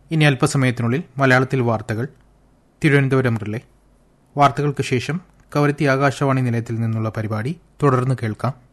ഇനി അല്പസമയത്തിനുള്ളിൽ മലയാളത്തിൽ വാർത്തകൾ. തിരുവനന്തപുരം റിലേ. വാർത്തകൾക്ക് ശേഷം കവരത്തി ആകാശവാണി നിലയത്തിൽ നിന്നുള്ള പരിപാടി തുടർന്ന് കേൾക്കാം.